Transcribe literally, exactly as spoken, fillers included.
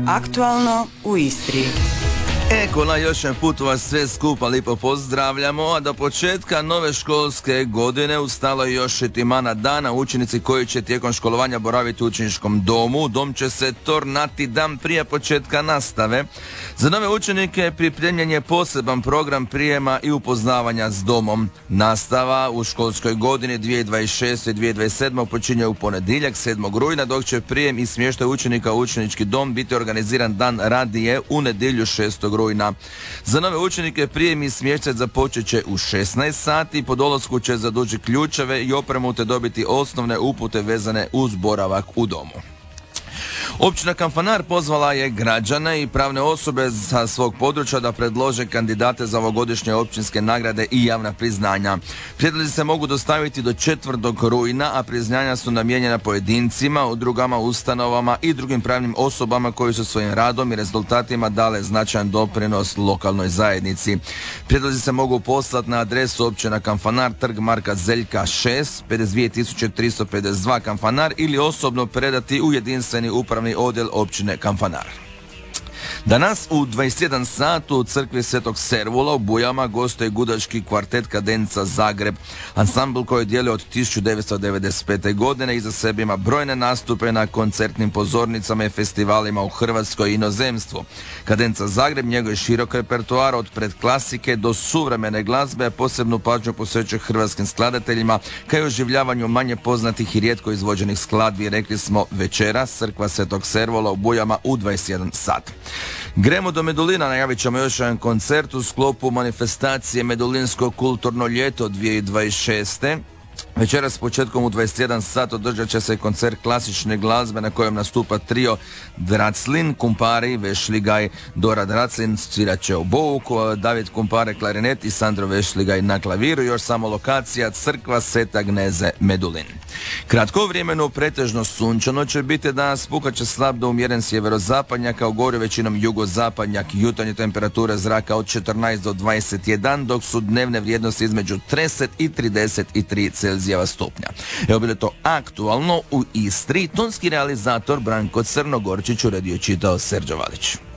Aktualno u Istri. Eko, na još jedan put vas sve skupa lipo pozdravljamo, a do početka nove školske godine ustalo je još etimana dana. Učenici koji će tijekom školovanja boraviti u učeničkom domu, dom će se tornati dan prije početka nastave. Za nove učenike pripremljen je poseban program prijema i upoznavanja s domom. Nastava u školskoj godini dvije tisuće dvadeset šeste dvije tisuće dvadeset sedme počinje u ponedjeljak sedmog rujna, dok će prijem i smještaj učenika u učenički dom biti organiziran dan radije u nedjelju šestog rujna. Za nove učenike prijem i smještaj započet će u šesnaest sati, po dolasku će zadužiti ključeve i opremu te dobiti osnovne upute vezane uz boravak u domu. Općina Kanfanar pozvala je građane i pravne osobe sa svog područja da predlože kandidate za ovogodišnje općinske nagrade i javna priznanja. Prijedlozi se mogu dostaviti do četvrtog rujna, a priznanja su namijenjena pojedincima, udrugama, ustanovama i drugim pravnim osobama koji su svojim radom i rezultatima dale značajan doprinos lokalnoj zajednici. Prijedlozi se mogu poslati na adresu općina Kanfanar, trg Marka Zeljka šest, pedeset dvije tisuće tristo pedeset dva Kanfanar, ili osobno predati u jedinstveni upravni odjel općine Kanfanar. Danas u dvadeset jedan sat u crkvi Svetog Servula u Bujama gostuje gudački kvartet Kadenca Zagreb. Ansambl koji djeluje od tisuću devetsto devedeset pete godine iza sebe ima brojne nastupe na koncertnim pozornicama i festivalima u Hrvatskoj i inozemstvu. Kadenca Zagreb njeguje širok repertoar od predklasike do suvremene glazbe, a posebnu pažnju posvećuje hrvatskim skladateljima kao i oživljavanju manje poznatih i rijetko izvođenih skladbi. Rekli smo večeras crkva Svetog Servula u Bujama u dvadeset jedan sat. Gremo do Medulina, najavit ćemo još jedan koncert u sklopu manifestacije Medulinsko kulturno ljeto dvije tisuće dvadeset šeste. Večeras s početkom u dvadeset jedan sat održat će se koncert klasične glazbe na kojem nastupa trio Draclin, Kumpari, Vešligaj, Dora Draclin svirat će u bouk, David Kumpare klarinet i Sandro Vešligaj na klaviru. Još samo lokacija crkva Sveta Gneze Medulin. Kratko vremenu pretežno sunčano će biti danas, puhat će slab do umjeren sjeverozapadnjak, a u gori većinom jugozapadnjak. Jutarnje temperature zraka od četrnaest do dvadeset jedan, dok su dnevne vrijednosti između trideset i trideset tri Celzijeva stupnja. Evo bilo to aktualno u Istri. Tonski realizator Branko Crnogorčić, uredio čitao Serđo Valić.